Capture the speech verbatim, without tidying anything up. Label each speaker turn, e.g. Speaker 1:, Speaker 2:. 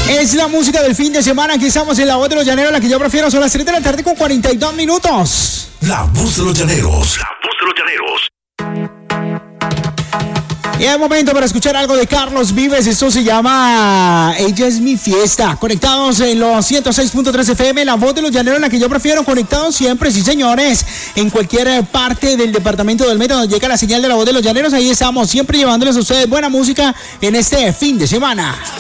Speaker 1: Es la música del fin de semana. Aquí estamos en La Voz de los Llaneros, la que yo prefiero. Son las tres de la tarde con cuarenta y dos minutos.
Speaker 2: La Voz de los Llaneros. La Voz de los Llaneros.
Speaker 1: Y es momento para escuchar algo de Carlos Vives. Esto se llama Ella es mi fiesta. Conectados en los ciento seis punto tres F M, La Voz de los Llaneros, la que yo prefiero. Conectados siempre, sí señores, en cualquier parte del departamento del Meta donde llega la señal de La Voz de los Llaneros. Ahí estamos siempre llevándoles a ustedes buena música en este fin de semana.